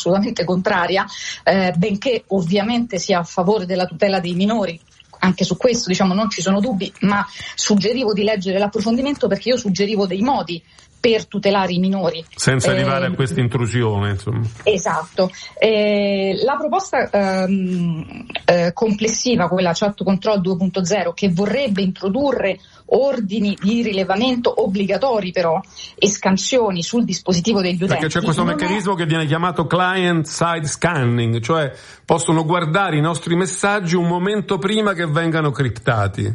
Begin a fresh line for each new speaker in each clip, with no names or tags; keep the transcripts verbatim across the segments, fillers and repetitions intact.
assolutamente contraria, eh, benché ovviamente sia a favore della tutela dei minori. Anche su questo, diciamo, non ci sono dubbi, ma suggerivo di leggere l'approfondimento perché io suggerivo dei modi per tutelare i minori.
Senza
eh,
arrivare a questa intrusione, insomma.
Esatto. Eh, la proposta ehm, eh, complessiva, quella Chat Control due punto zero, che vorrebbe introdurre ordini di rilevamento obbligatori però e scansioni sul dispositivo degli utenti.
Perché c'è questo meccanismo è... che viene chiamato client side scanning, cioè possono guardare i nostri messaggi un momento prima che vengano criptati.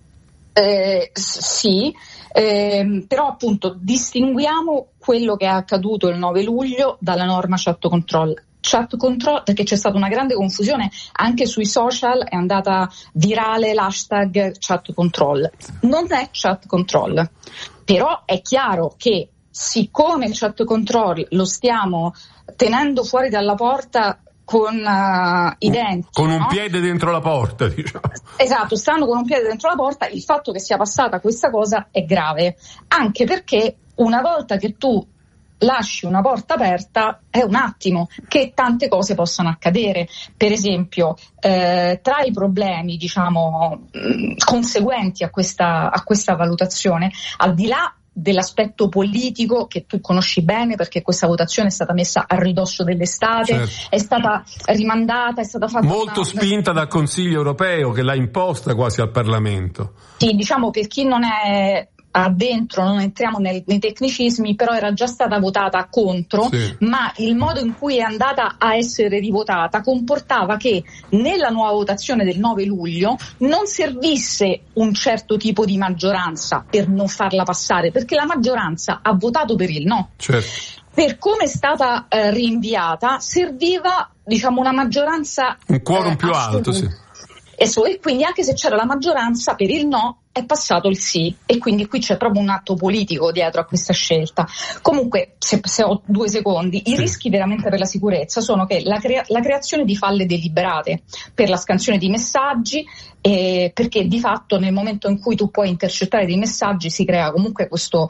Eh, sì. Eh, però appunto distinguiamo quello che è accaduto il nove luglio dalla norma Chat Control. Chat Control, perché c'è stata una grande confusione anche sui social, è andata virale l'hashtag Chat Control. Non è Chat Control, però è chiaro che siccome il Chat Control lo stiamo tenendo fuori dalla porta con uh, i denti,
con un
no?
piede dentro la porta, diciamo.
Esatto, stanno con un piede dentro la porta. Il fatto che sia passata questa cosa è grave, anche perché una volta che tu lasci una porta aperta è un attimo che tante cose possono accadere. Per esempio, eh, tra i problemi, diciamo, mh, conseguenti a questa, a questa valutazione, al di là dell'aspetto politico che tu conosci bene, perché questa votazione è stata messa a ridosso dell'estate, certo. È stata rimandata, è stata fatta
molto
una...
spinta dal Consiglio europeo che l'ha imposta quasi al Parlamento.
Sì, diciamo, per chi non è addentro, non entriamo nel, nei tecnicismi, però era già stata votata contro, sì. Ma il modo in cui è andata a essere rivotata comportava che nella nuova votazione del nove luglio non servisse un certo tipo di maggioranza per non farla passare, perché la maggioranza ha votato per il no.
Certo.
Per come è stata eh, rinviata serviva, diciamo, una maggioranza
un quorum eh, più
assoluta.
alto, sì.
E, so, e quindi anche se c'era la maggioranza per il no è passato il sì, e quindi qui c'è proprio un atto politico dietro a questa scelta. Comunque, se, se ho due secondi, i sì. rischi veramente per la sicurezza sono che la, crea- la creazione di falle deliberate per la scansione di messaggi, eh, perché di fatto nel momento in cui tu puoi intercettare dei messaggi si crea comunque questo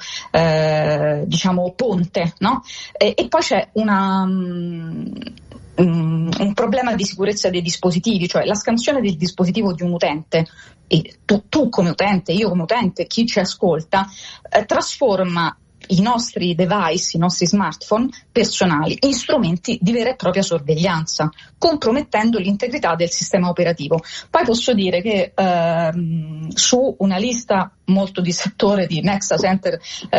eh, diciamo ponte, no? E, e poi c'è una um, um, un problema di sicurezza dei dispositivi, cioè la scansione del dispositivo di un utente, e tu, tu come utente, io come utente, chi ci ascolta, eh, trasforma i nostri device, i nostri smartphone personali in strumenti di vera e propria sorveglianza, compromettendo l'integrità del sistema operativo. Poi posso dire che ehm, su una lista molto di settore di Nexa Center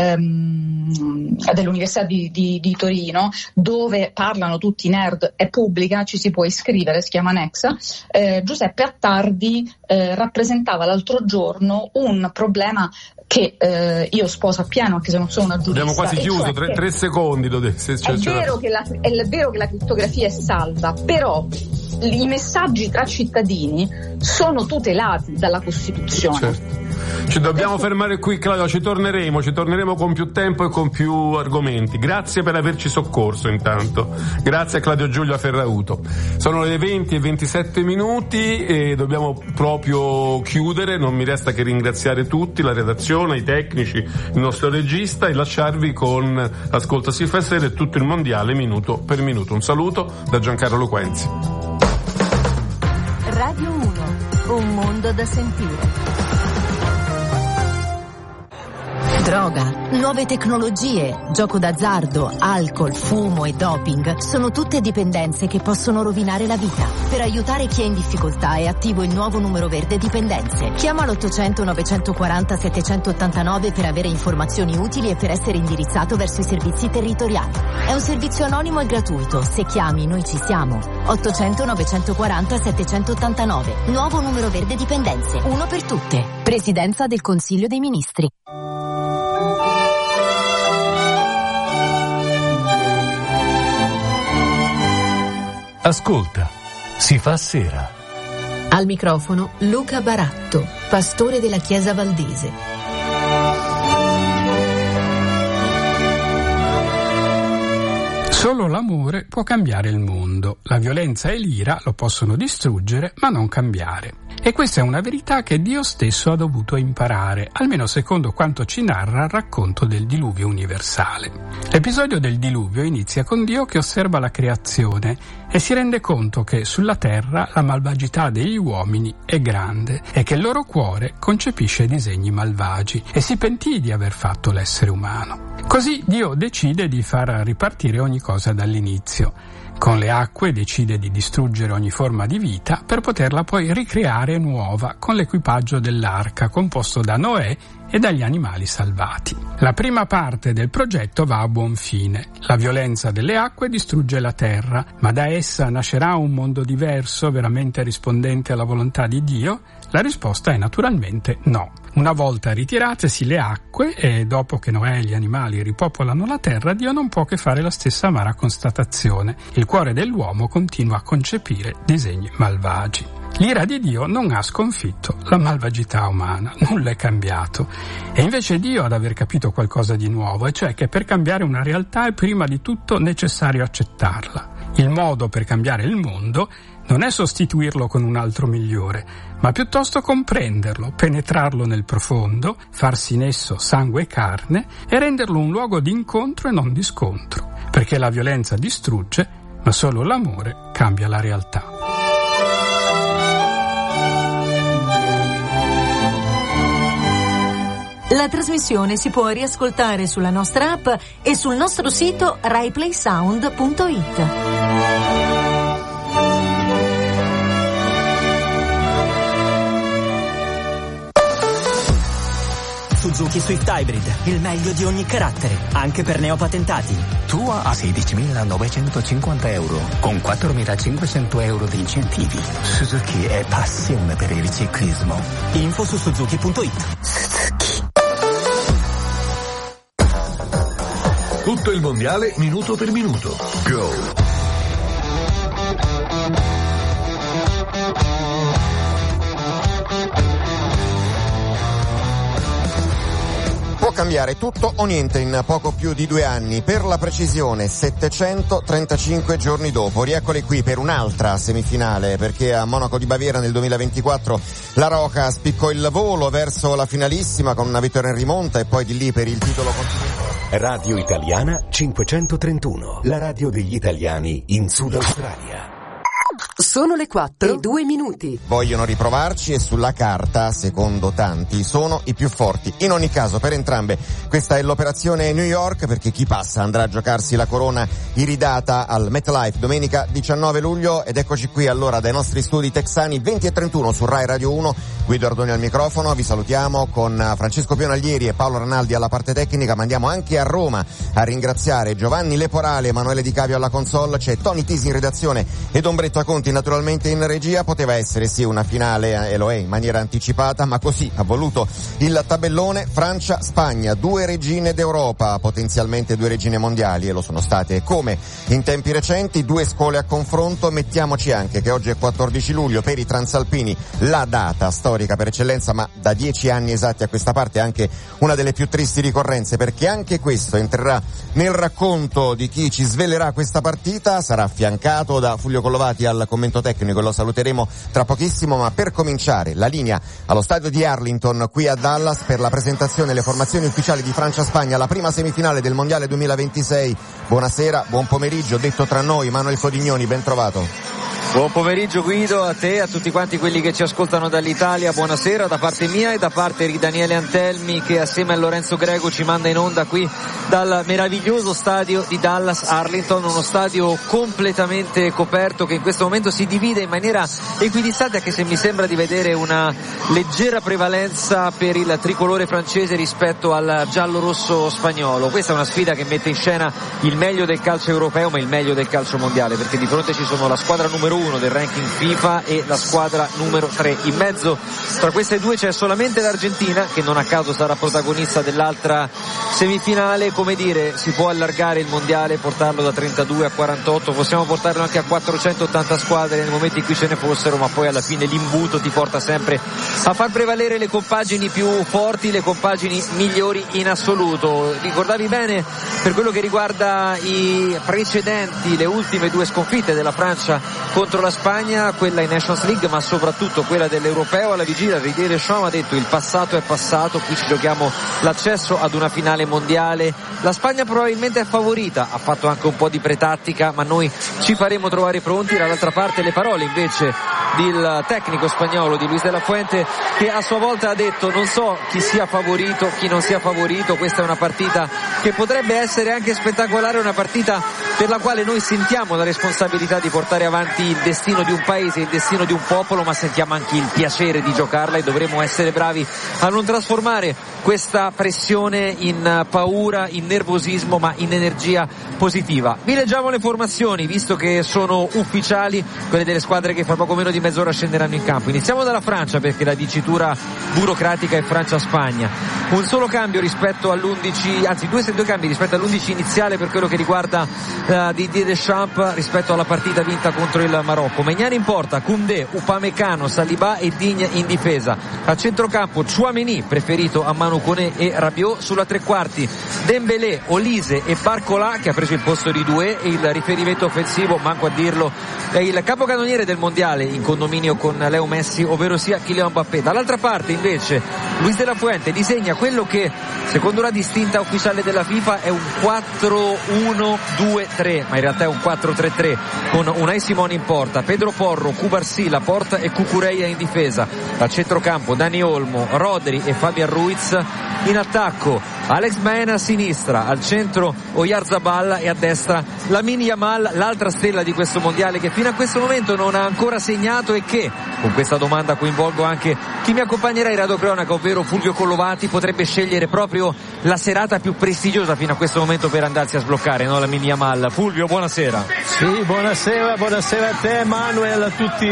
ehm, dell'Università di, di, di Torino, dove parlano tutti i nerd, è pubblica, ci si può iscrivere, si chiama Nexa. eh, Giuseppe Attardi eh, rappresentava l'altro giorno un problema che eh, io sposo appieno, anche se non sono una giurista.
Abbiamo quasi chiuso, cioè tre, tre secondi. Lo de- se, cioè,
è, vero che la, è vero che la crittografia è salva, però i messaggi tra cittadini sono tutelati dalla Costituzione.
Certo. Ci dobbiamo fermare qui, Claudio, ci torneremo, ci torneremo con più tempo e con più argomenti. Grazie per averci soccorso intanto. Grazie a Claudio Giulio Ferrauto. Sono le venti e ventisette minuti e dobbiamo proprio chiudere. Non mi resta che ringraziare tutti, la redazione, i tecnici, il nostro regista, e lasciarvi con Ascolta si fa serie e tutto il mondiale minuto per minuto. Un saluto da Giancarlo Quenzi.
Radio uno, un mondo da sentire. Droga, nuove tecnologie, gioco d'azzardo, alcol, fumo e doping sono tutte dipendenze che possono rovinare la vita. Per aiutare chi è in difficoltà è attivo il nuovo numero verde dipendenze. Chiama l'ottocento novecentoquaranta settecentottantanove per avere informazioni utili e per essere indirizzato verso i servizi territoriali. È un servizio anonimo e gratuito. Se chiami, noi ci siamo. ottocento novecentoquaranta settecentottantanove. Nuovo numero verde dipendenze. Uno per tutte. Presidenza del Consiglio dei Ministri.
Ascolta, si fa sera.
Al microfono Luca Baratto, pastore della Chiesa Valdese.
Solo l'amore può cambiare il mondo. La violenza e l'ira lo possono distruggere, ma non cambiare. E questa è una verità che Dio stesso ha dovuto imparare, almeno secondo quanto ci narra il racconto del diluvio universale. L'episodio del diluvio inizia con Dio che osserva la creazione e si rende conto che sulla terra la malvagità degli uomini è grande e che il loro cuore concepisce disegni malvagi e si pentì di aver fatto l'essere umano. Così Dio decide di far ripartire ogni cosa dall'inizio. Con le acque decide di distruggere ogni forma di vita per poterla poi ricreare nuova con l'equipaggio dell'arca composto da Noè e dagli animali salvati. La prima parte del progetto va a buon fine. La violenza delle acque distrugge la terra, ma da essa nascerà un mondo diverso, veramente rispondente alla volontà di Dio? La risposta è naturalmente no. Una volta ritiratesi le acque e dopo che Noè e gli animali ripopolano la terra, Dio non può che fare la stessa amara constatazione. Il cuore dell'uomo continua a concepire disegni malvagi. L'ira di Dio non ha sconfitto la malvagità umana, nulla è cambiato. E invece Dio ad aver capito qualcosa di nuovo, e cioè che per cambiare una realtà è prima di tutto necessario accettarla. Il modo per cambiare il mondo non è sostituirlo con un altro migliore, ma piuttosto comprenderlo, penetrarlo nel profondo, farsi in esso sangue e carne e renderlo un luogo di incontro e non di scontro, perché la violenza distrugge, ma solo l'amore cambia la realtà.
La trasmissione si può riascoltare sulla nostra app e sul nostro sito rai play sound punto it.
Suzuki Swift Hybrid, il meglio di ogni carattere, anche per neopatentati.
Tua a sedicimilanovecentoscinquanta euro, con quattromilacinquecento euro di incentivi. Suzuki è passione per il ciclismo.
Info su suzuki punto it.
Suzuki.
Tutto il mondiale minuto per minuto. Go!
Può cambiare tutto o niente in poco più di due anni, per la precisione settecentotrentacinque giorni dopo. Rieccole qui per un'altra semifinale, perché a Monaco di Baviera nel duemilaventiquattro la Roca spiccò il volo verso la finalissima con una vittoria in rimonta e poi di lì per il titolo continentale.
Radio Italiana cinquecentotrentuno, la radio degli italiani in Sud Australia.
Sono le quattro e due minuti.
Vogliono riprovarci e sulla carta, secondo tanti, sono i più forti. In ogni caso, per entrambe, questa è l'operazione New York, perché chi passa andrà a giocarsi la corona iridata al MetLife domenica diciannove luglio. Ed eccoci qui allora dai nostri studi texani, venti e trentuno su Rai Radio uno. Guido Ardoni al microfono, vi salutiamo con Francesco Pionaglieri e Paolo Ranaldi alla parte tecnica, ma andiamo anche a Roma a ringraziare Giovanni Leporale, Emanuele Di Cavio alla console, c'è Tony Tisi in redazione ed Ombretta Conti naturalmente in regia. Poteva essere sì una finale, e lo è in maniera anticipata, ma così ha voluto il tabellone. Francia-Spagna, due regine d'Europa, potenzialmente due regine mondiali, e lo sono state come in tempi recenti, due scuole a confronto. Mettiamoci anche che oggi è quattordici luglio, per i transalpini la data storica per eccellenza, ma da dieci anni esatti a questa parte anche una delle più tristi ricorrenze, perché anche questo entrerà nel racconto di chi ci svelerà questa partita. Sarà affiancato da Fulvio Collovati al commento tecnico, lo saluteremo tra pochissimo, ma per cominciare la linea allo stadio di Arlington qui a Dallas per la presentazione delle formazioni ufficiali di Francia-Spagna, la prima semifinale del mondiale duemilaventisei. Buonasera, buon pomeriggio, detto tra noi, Manuel Codignoni, ben trovato.
Buon pomeriggio Guido, a te, a tutti quanti quelli che ci ascoltano dall'Italia, buonasera da parte mia e da parte di Daniele Antelmi, che assieme a Lorenzo Grego ci manda in onda qui dal meraviglioso stadio di Dallas Arlington, uno stadio completamente coperto che in questo momento si divide in maniera equidistante, anche se mi sembra di vedere una leggera prevalenza per il tricolore francese rispetto al giallo-rosso spagnolo. Questa è una sfida che mette in scena il meglio del calcio europeo, ma il meglio del calcio mondiale, perché di fronte ci sono la squadra numero uno del ranking FIFA e la squadra numero tre. In mezzo tra queste due c'è solamente l'Argentina, che non a caso sarà protagonista dell'altra semifinale, come dire, si può allargare il mondiale, portarlo da trentadue a quarantotto, possiamo portarlo anche a quattrocentottanta squadre nel momento in cui ce ne fossero, ma poi alla fine l'imbuto ti porta sempre a far prevalere le compagini più forti, le compagini migliori in assoluto. Ricordavi bene per quello che riguarda i precedenti, le ultime due sconfitte della Francia contro la Spagna, quella in Nations League ma soprattutto quella dell'Europeo. Alla vigilia Didier Deschamps ha detto: il passato è passato, qui ci giochiamo l'accesso ad una finale mondiale. La Spagna probabilmente è favorita, ha fatto anche un po' di pretattica, ma noi ci faremo trovare pronti. Dall'altra parte le parole invece del tecnico spagnolo, di Luis de la Fuente, che a sua volta ha detto: non so chi sia favorito, chi non sia favorito, questa è una partita che potrebbe essere anche spettacolare, una partita per la quale noi sentiamo la responsabilità di portare avanti il destino di un paese, il destino di un popolo, ma sentiamo anche il piacere di giocarla e dovremo essere bravi a non trasformare questa pressione in paura, in nervosismo, ma in energia positiva. Vi leggiamo le formazioni, visto che sono ufficiali, quelle delle squadre che fra poco meno di mezz'ora scenderanno in campo. Iniziamo dalla Francia, perché la dicitura burocratica è Francia-Spagna. Un solo cambio rispetto all'undici, anzi due, due cambi rispetto all'undici iniziale per quello che riguarda uh, Didier Deschamps rispetto alla partita vinta contro il Marocco. Maignan in porta, Koundé, Upamecano, Saliba e Digne in difesa. A centrocampo Tchouaméni, preferito a Manu Koné e Rabiot. Sulla tre quarti Dembélé, Olise e Barcola, che ha preso il posto di Doué, e il riferimento offensivo, manco a dirlo, è il capocannoniere del mondiale in condominio con Leo Messi, ovvero sia Kylian Mbappé. Dall'altra parte invece Luis de la Fuente disegna quello che secondo la distinta ufficiale della FIFA è un quattro uno due tre, ma in realtà è un quattro tre tre, con Unai Simon in porta, Pedro Porro, Cubarsí, Laporta e Cucurella in difesa. Dal centrocampo Dani Olmo, Rodri e Fabian Ruiz. In attacco Alex Baena a sinistra, al centro Oyarzabal e a destra Lamine Yamal, l'altra stella di questo mondiale, che fino a questo momento non ha ancora segnato e che, con questa domanda coinvolgo anche chi mi accompagnerà in radiocronaca, ovvero Fulvio Collovati, potrebbe scegliere proprio la serata più prestigiosa fino a questo momento per andarsi a sbloccare, no? Lamine Yamal. Fulvio, buonasera.
Sì, buonasera, buonasera a te Manuel, a tutti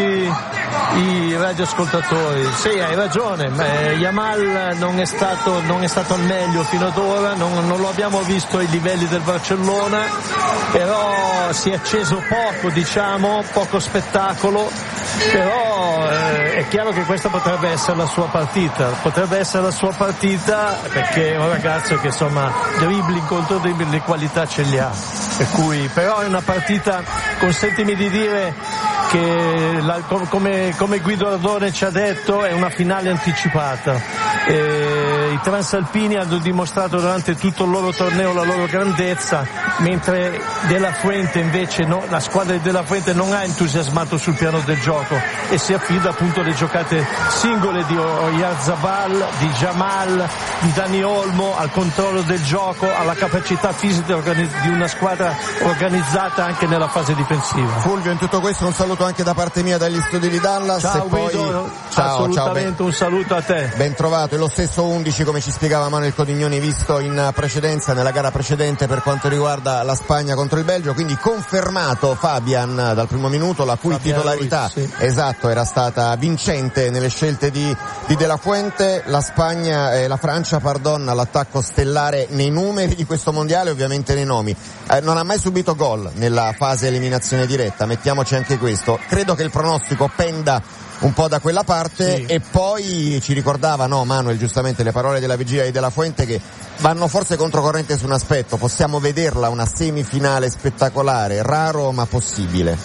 i radioascoltatori. Sì, hai ragione, Yamal non è stato, non è stato al meglio fino ad ora, non, non lo abbiamo visto ai livelli del Barcellona, però si è acceso poco, diciamo, poco spettacolo, però eh, è chiaro che questa potrebbe essere la sua partita, potrebbe essere la sua partita perché è un ragazzo che insomma dribbling contro dribbling le qualità ce li ha, per cui però è una partita, consentimi di dire che la, come, come Guido Ardone ci ha detto, è una finale anticipata. Eh, i transalpini hanno dimostrato durante tutto il loro torneo la loro grandezza, mentre De La Fuente invece no, la squadra di De La Fuente non ha entusiasmato sul piano del gioco e si affida appunto alle giocate singole di Oyarzabal, di Jamal, di Dani Olmo, al controllo del gioco, alla capacità fisica di una squadra organizzata anche nella fase difensiva.
Fulvio, in tutto questo un saluto anche da parte mia dagli studi di Dallas.
Ciao
e poi...
Guido,
ciao,
assolutamente
ciao,
un saluto a te.
Ben trovato. E lo stesso undici, come ci spiegava Manuel Codignoni, visto in precedenza nella gara precedente per quanto riguarda la Spagna contro il Belgio, quindi confermato Fabian dal primo minuto, la cui Fabian titolarità Ruiz, sì. esatto era stata vincente nelle scelte di, di De La Fuente. La Spagna eh, la Francia, pardon, l'attacco stellare nei numeri di questo mondiale, ovviamente nei nomi. Eh, non ha mai subito gol nella fase eliminazione diretta, mettiamoci anche questo. Credo che il pronostico penda un po' da quella parte, sì. E poi ci ricordava, no, Manuel, giustamente le parole della vigilia di De La Fuente, che vanno forse controcorrente su un aspetto: possiamo vederla una semifinale spettacolare, raro ma possibile.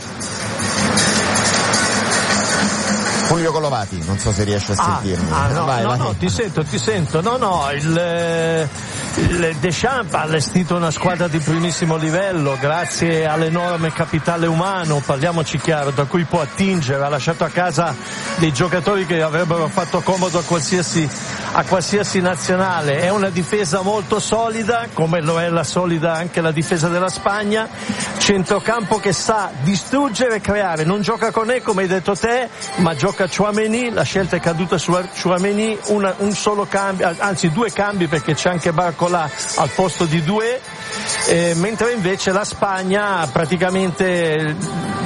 Fulvio Collovati, non so se riesce a
ah,
sentirmi.
Ah, no,
vai,
no,
vai.
no, ti sento, ti sento. No, no, il, il Deschamps ha allestito una squadra di primissimo livello grazie all'enorme capitale umano, parliamoci chiaro, da cui può attingere. Ha lasciato a casa dei giocatori che avrebbero fatto comodo a qualsiasi, a qualsiasi nazionale. È una difesa molto solida, come lo è la solida anche la difesa della Spagna. Centrocampo che sa distruggere e creare, non gioca con E come hai detto te, ma gioca Tchouaméni, la scelta è caduta su Tchouaméni, una, un solo cambio, anzi due cambi perché c'è anche Barcola al posto di Doué, eh, mentre invece la Spagna praticamente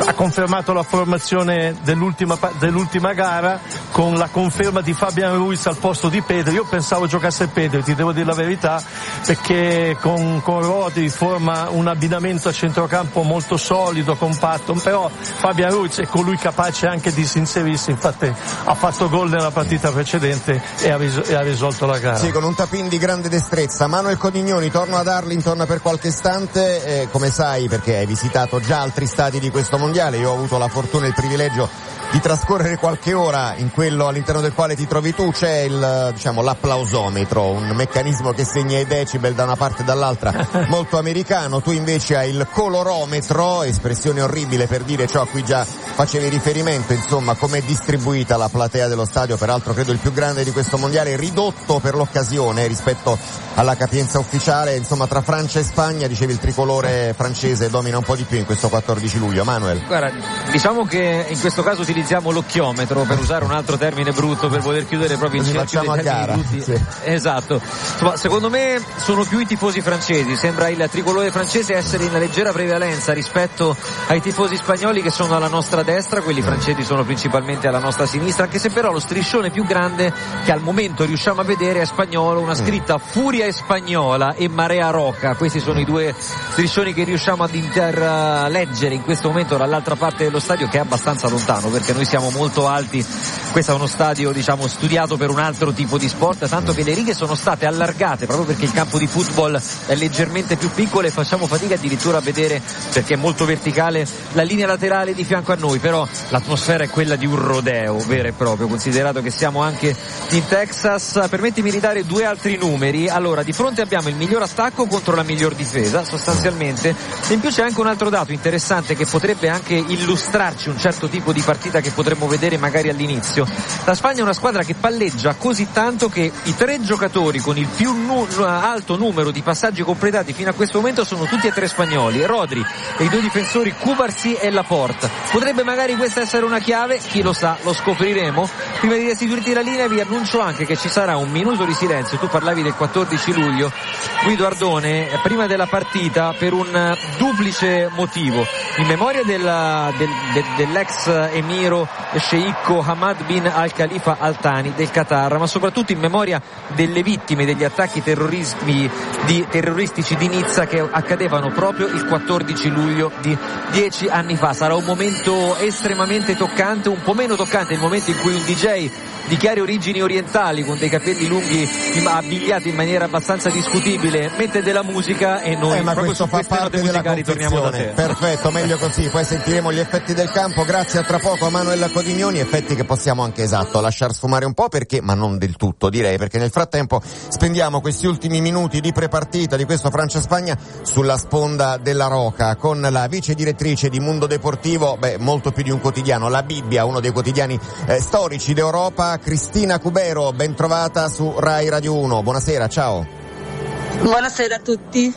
ha confermato la formazione dell'ultima, dell'ultima gara con la conferma di Fabian Ruiz al posto di Pedri. Io pensavo giocasse Pedri, ti devo dire la verità, perché con, con Rodri forma un abbinamento a centrocampo molto solido, compatto, però Fabian Ruiz è colui capace anche di inserirsi, infatti ha fatto gol nella partita precedente e ha, ris- e ha risolto la gara.
Sì, con un tapin di grande destrezza. Manuel Codignoni, torno ad Arlington per qualche istante, eh, come sai perché hai visitato già altri stadi di questo mondiale, io ho avuto la fortuna e il privilegio di trascorrere qualche ora in quello all'interno del quale ti trovi tu. C'è il, diciamo, l'applausometro, un meccanismo che segna i decibel da una parte e dall'altra, molto americano. Tu invece hai il colorometro, espressione orribile per dire ciò a cui già facevi riferimento, insomma, com'è distribuita la platea dello stadio, peraltro credo il più grande di questo mondiale, ridotto per l'occasione rispetto alla capienza ufficiale. Insomma, tra Francia e Spagna, dicevi, il tricolore francese domina un po' di più in questo quattordici luglio. Manuel?
Guarda, diciamo che in questo caso utilizziamo l'occhiometro, per usare un altro termine brutto per poter chiudere proprio il cerchio dei termini
gara,
brutti.
Sì.
Esatto. Insomma, secondo me sono più i tifosi francesi, sembra il tricolore francese essere in leggera prevalenza rispetto ai tifosi spagnoli che sono alla nostra destra, quelli francesi sono principalmente alla nostra sinistra, anche se però lo striscione più grande che al momento riusciamo a vedere è spagnolo, una scritta Furia Spagnola e Marea Roca. Questi sono i due striscioni che riusciamo ad interleggere in questo momento dall'altra parte dello stadio, che è abbastanza lontano perché noi siamo molto alti. Questo è uno stadio, diciamo, studiato per un altro tipo di sport, tanto che le righe sono state allargate proprio perché il campo di football è leggermente più piccolo e facciamo fatica addirittura a vedere, perché è molto verticale, la linea laterale di fianco a noi, però l'atmosfera è quella di un rodeo vero e proprio, considerato che siamo anche in Texas. Permettimi di dare due altri numeri. Allora, di fronte abbiamo il miglior attacco contro la miglior difesa sostanzialmente, e in più c'è anche un altro dato interessante che potrebbe anche illustrarci un certo tipo di partita che potremmo vedere magari all'inizio. La Spagna è una squadra che palleggia così tanto che i tre giocatori con il più nu- alto numero di passaggi completati fino a questo momento sono tutti e tre spagnoli, Rodri e i due difensori Cubarsí e Laporte. Potrebbe magari questa essere una chiave, chi lo sa, lo scopriremo. Prima di restituirti la linea vi annuncio anche che ci sarà un minuto di silenzio. Tu parlavi del quattordici luglio, Guido Ardone, prima della partita, per un duplice motivo: in memoria della, del, de, dell'ex emiro sceicco Hamad bin al-Khalifa Al Thani del Qatar, ma soprattutto in memoria delle vittime degli attacchi terrorismi, di, terroristici di Nizza che accadevano proprio il quattordici luglio di dieci anni fa. Sarà un momento estremamente toccante, un po' meno toccante il momento in cui un D J di chiare origini orientali con dei capelli lunghi abbigliati in maniera abbastanza discutibile mette della musica e noi
eh, ma
proprio
questo
su
fa
queste
parte
note
della
musicali torniamo da te.
Perfetto, meglio così, poi sentiremo gli effetti del campo. Grazie a tra poco a Manuel Codignoni, effetti che possiamo anche, esatto, lasciar sfumare un po', perché, ma non del tutto direi, perché nel frattempo spendiamo questi ultimi minuti di prepartita di questo Francia-Spagna sulla sponda della Roca con la vice direttrice di Mundo Deportivo, beh, molto più di un quotidiano, la Bibbia, uno dei quotidiani eh, storici d'Europa, Cristina Cubero, ben trovata su Rai Radio uno. Buonasera, ciao.
Buonasera a tutti.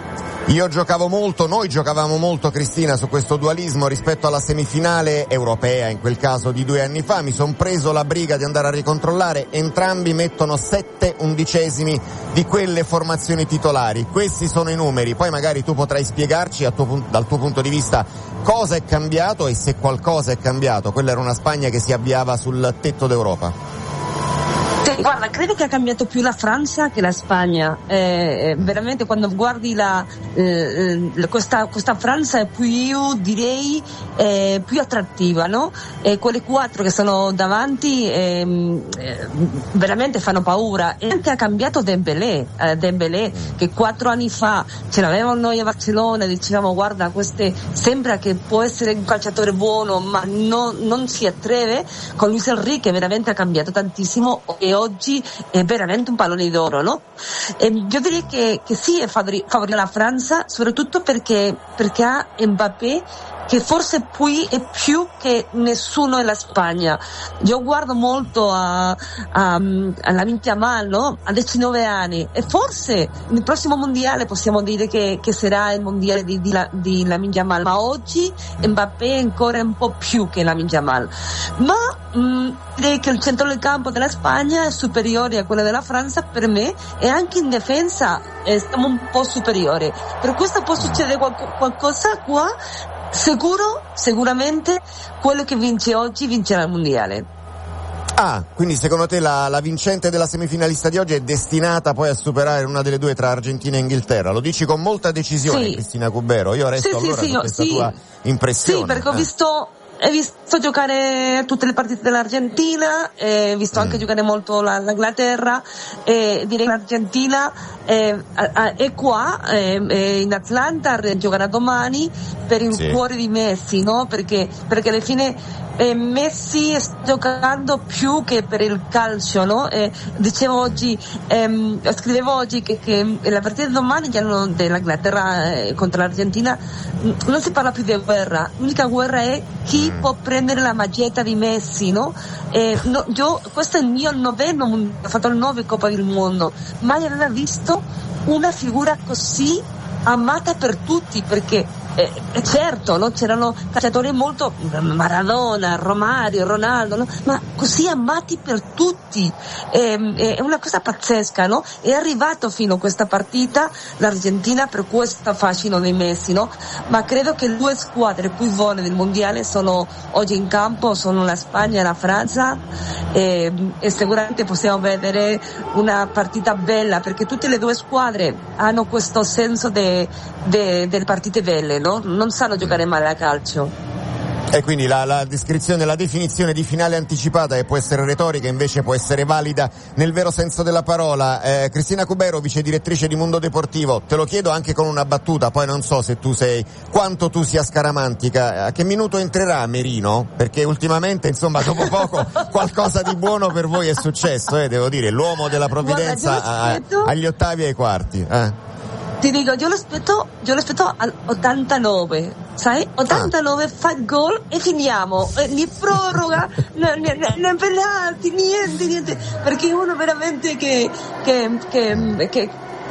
Io giocavo molto, noi giocavamo molto, Cristina, su questo dualismo rispetto alla semifinale europea, in quel caso di due anni fa. Mi son preso la briga di andare a ricontrollare, entrambi mettono sette undicesimi di quelle formazioni titolari. Questi sono i numeri, poi magari tu potrai spiegarci a tuo, dal tuo punto di vista cosa è cambiato e se qualcosa è cambiato. Quella era una Spagna che si avviava sul tetto d'Europa.
Guarda, credo che ha cambiato più la Francia che la Spagna. Eh, veramente quando guardi la, eh, questa, questa Francia è più, io direi, eh, più attrattiva, no? E quelle quattro che sono davanti eh, eh, veramente fanno paura. E anche ha cambiato Dembélé, eh, Dembélé che quattro anni fa ce l'avevamo noi a Barcellona, dicevamo guarda, queste sembra che può essere un calciatore buono ma no, non si atreve. Con Luis Enrique veramente ha cambiato tantissimo e oggi è veramente un pallone d'oro, no? E io direi che, che sì, è favorire la Francia, soprattutto perché, perché ha Mbappé, che forse qui è più che nessuno nella Spagna. Io guardo molto a, a, a Lamine Yamal, no? A diciannove anni, e forse nel prossimo mondiale possiamo dire che, che sarà il mondiale di, di, di Lamine Yamal, ma oggi Mbappé è ancora un po' più che Lamine Yamal. Ma mh, direi che il centro del campo della Spagna è superiore a quello della Francia per me, e anche in difesa eh, siamo un po' superiori. Per questo può succedere qual- qualcosa qua. sicuro, sicuramente quello che vince oggi vincerà il mondiale.
Ah, quindi secondo te la, la vincente della semifinalista di oggi è destinata poi a superare una delle due tra Argentina e Inghilterra? Lo dici con molta decisione, sì. Cristina Cubero. Io resto
sì,
allora
sì, sì,
con questa
sì.
tua impressione.
Sì, perché ho
eh.
visto... Ho visto giocare tutte le partite dell'Argentina, ho visto anche mm. giocare molto la, l'Inghilterra, e direi che l'Argentina è, è qua, è, è in Atlanta, giocherà domani per il sì. cuore di Messi, no? Perché, perché alla fine eh, Messi sta giocando più che per il calcio, no? Eh, dicevo oggi, ehm, scrivevo oggi che, che la partita di domani dell'Inghilterra eh, contro l'Argentina non si parla più di guerra, l'unica guerra è chi può prendere la maglietta di Messi, no? Eh, no io, questo è il mio noveno, ho fatto il nove Coppa del Mondo, mai avevo visto una figura così amata per tutti, perché eh, certo, no? C'erano calciatori molto, Maradona, Romario, Ronaldo, no? Ma così amati per tutti, eh, è una cosa pazzesca, no? È arrivato fino a questa partita l'Argentina per questo fascino dei Messi, no? Ma credo che le due squadre più buone del mondiale sono oggi in campo, sono la Spagna e la Francia, e, e sicuramente possiamo vedere una partita bella, perché tutte le due squadre hanno questo senso de, de, delle partite belle, no? Non sanno giocare male a calcio.
E quindi la, la descrizione, la definizione di finale anticipata, che può essere retorica, invece può essere valida nel vero senso della parola. Eh, Cristina Cubero, vice direttrice di Mondo Deportivo, te lo chiedo anche con una battuta, poi non so se tu sei, quanto tu sia scaramantica, a che minuto entrerà Merino? Perché ultimamente, insomma, dopo poco qualcosa di buono per voi è successo, eh, devo dire, l'uomo della provvidenza
Guarda,
a, agli ottavi e ai quarti. Eh.
Ti dico, io lo aspetto, io lo aspetto all'ottantanove, sai? ottantanove, ah. fa il gol e finiamo, eh, né proroga, né, né, né penalti, niente, niente, perché uno veramente che, che, che, che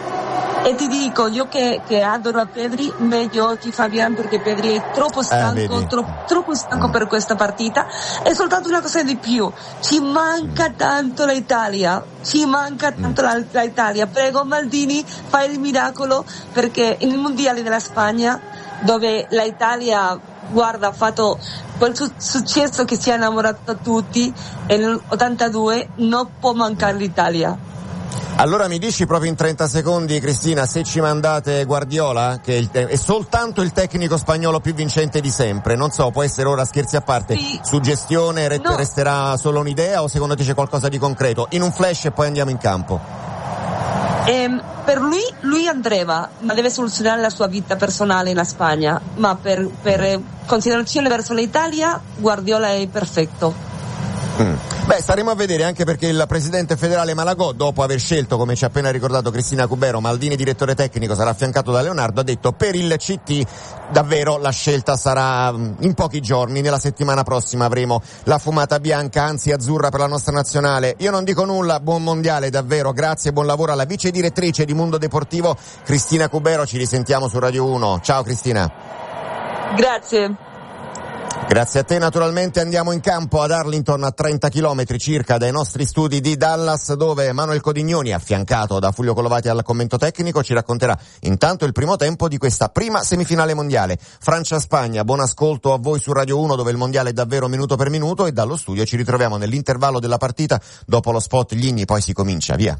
e ti dico, io che, che adoro a Pedri, meglio oggi Fabian, perché Pedri è troppo stanco, eh, troppo, troppo stanco per questa partita. È soltanto una cosa di più, ci manca tanto l'Italia, ci manca tanto la, l'Italia. Prego Maldini, fai il miracolo, perché il mondiale della Spagna, dove l'Italia, guarda, ha fatto quel su- successo che ci ha innamorato tutti, e nell'ottantadue non può mancare l'Italia.
Allora mi dici proprio in trenta secondi, Cristina, se ci mandate Guardiola, che è, il te- è soltanto il tecnico spagnolo più vincente di sempre, non so, può essere, ora scherzi a parte, sì. Suggestione, re- no. resterà solo un'idea o secondo te c'è qualcosa di concreto? In un flash e poi andiamo in campo.
Eh, per lui, lui andrà, ma deve soluzionare la sua vita personale in Spagna, ma per, per considerazione verso l'Italia, Guardiola è perfetto.
Mm. Beh, staremo a vedere, anche perché il presidente federale Malagò, dopo aver scelto, come ci ha appena ricordato Cristina Cubero, Maldini direttore tecnico, sarà affiancato da Leonardo, ha detto per il C T davvero la scelta sarà in pochi giorni, nella settimana prossima avremo la fumata bianca, anzi azzurra per la nostra nazionale. Io non dico nulla, buon mondiale davvero, grazie e buon lavoro alla vice direttrice di Mondo Deportivo Cristina Cubero, ci risentiamo su Radio uno. Ciao Cristina.
Grazie.
Grazie a te, naturalmente andiamo in campo ad Arlington, a trenta chilometri circa dai nostri studi di Dallas, dove Manuel Codignoni, affiancato da Fulvio Colovati al commento tecnico, ci racconterà intanto il primo tempo di questa prima semifinale mondiale. Francia-Spagna, buon ascolto a voi su Radio uno, dove il mondiale è davvero minuto per minuto, e dallo studio ci ritroviamo nell'intervallo della partita. Dopo lo spot Gligni poi si comincia, via.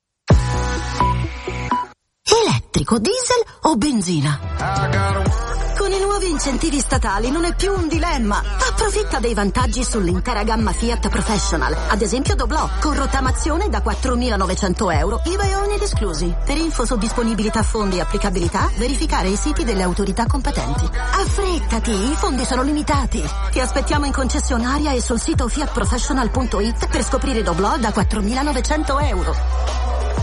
Elettrico, diesel o benzina? Con i nuovi incentivi statali non è più un dilemma. Approfitta dei vantaggi sull'intera gamma Fiat Professional. Ad esempio Doblò, con rottamazione da quattromilanovecento euro, I V A e oneri esclusi. Per info su disponibilità fondi e applicabilità, verificare i siti delle autorità competenti. Affrettati, i fondi sono limitati. Ti aspettiamo in concessionaria e sul sito fiat professional punto it per scoprire Doblò da quattromilanovecento euro.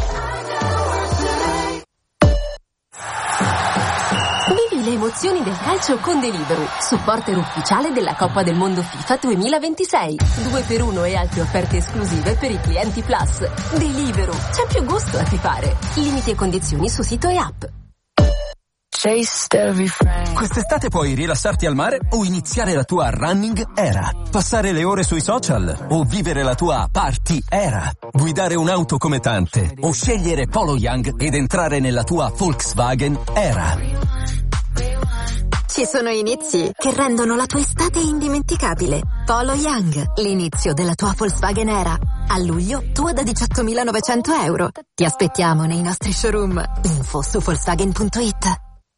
Le emozioni del calcio con Deliveroo, supporter ufficiale della Coppa del Mondo FIFA duemilaventisei. due per uno e altre offerte esclusive per i clienti Plus. Deliveroo, c'è più gusto a tifare. Limiti e condizioni su sito e app.
Quest'estate puoi rilassarti al mare o iniziare la tua running era. Passare le ore sui social o vivere la tua party era. Guidare un'auto come tante o scegliere Polo Young ed entrare nella tua Volkswagen era.
Ci sono inizi che rendono la tua estate indimenticabile. Polo Young, l'inizio della tua Volkswagen Era. A luglio, tua da diciottomilanovecento euro. Ti aspettiamo nei nostri showroom. Info su Volkswagen punto it.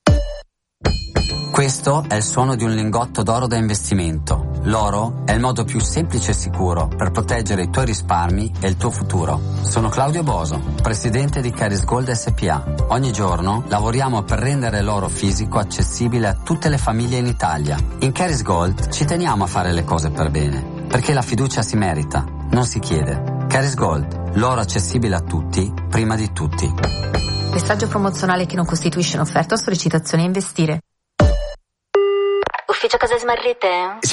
Questo è il suono di un lingotto d'oro da investimento. L'oro è il modo più semplice e sicuro per proteggere i tuoi risparmi e il tuo futuro. Sono Claudio Boso, presidente di Caris Gold S P A. Ogni giorno lavoriamo per rendere l'oro fisico accessibile a tutte le famiglie in Italia. In Caris Gold ci teniamo a fare le cose per bene, perché la fiducia si merita, non si chiede. Caris Gold, l'oro accessibile a tutti, prima di tutti.
Messaggio promozionale che non costituisce un'offerta o sollecitazione a investire.
Ufficio Casa Smarrite?